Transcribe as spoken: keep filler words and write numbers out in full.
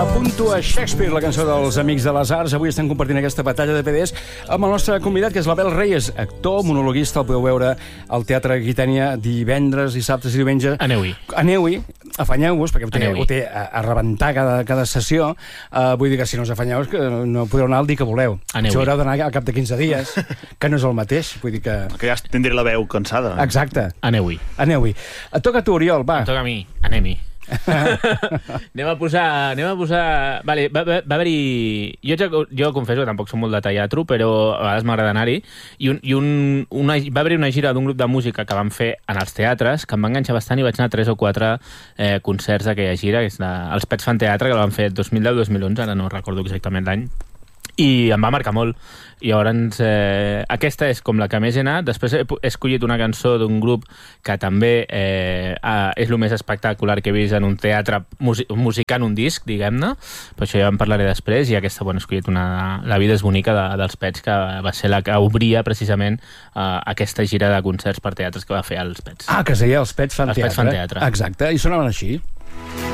Puntua Shakespeare, la cançó dels Amics de les Arts. Avui estem compartint aquesta batalla de P Ds amb el nostre convidat, que és l'Abel Reyes, actor, monologuista. El podeu veure al Teatre Aquitània divendres, dissabtes i diumenges. Aneu-hi. Aneu-hi, afanyeu-vos, perquè ho té, Aneu-hi. ho té a, a rebentar cada, cada sessió. Uh, vull dir que si no us afanyeu, que no podreu anar el dia que voleu. Aneu-hi. Això haureu d'anar al cap de quinze dies, que no és el mateix. Vull dir que... Que ja tindré la veu cansada. Exacte. Aneu-hi. Aneu-hi. Et toca a tu, Oriol, va. Em toca a mi. Anem-hi. anem a posar... Anem a posar... Vale, va, va, va haver-hi... Jo, jo confesso que tampoc som molt de teatre, però a vegades m'agrada anar-hi. I, un, i un, una, va haver-hi una gira d'un grup de música que van fer en els teatres, que em va enganxar bastant, i vaig anar a tres o quatre eh, concerts d'aquella gira, que és de, els Pets fan teatre, que el van fer dos mil deu dos mil onze, ara no recordo exactament l'any. I em va marcar molt. I llavors eh, aquesta és com la que més he anat. Després he, he escollit una cançó d'un grup que també eh, és el més espectacular que he vist en un teatre music musicant un disc, diguem-ne. Per això ja en parlaré després. I aquesta, bueno, he escollit una, La vida és bonica, de, dels Pets, que va ser la que obria precisament eh, aquesta gira de concerts per teatres que va fer els Pets. Ah, que seria Els Pets fan els teatre. Pets fan teatre. Exacte, i sonaven així.